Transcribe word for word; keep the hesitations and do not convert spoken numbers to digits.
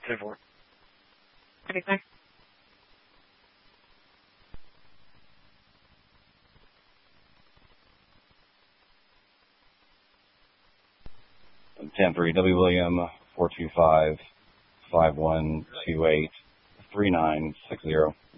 ten four. Okay, thanks. ten three, W. William, four two five, five one two eight, three nine six zero.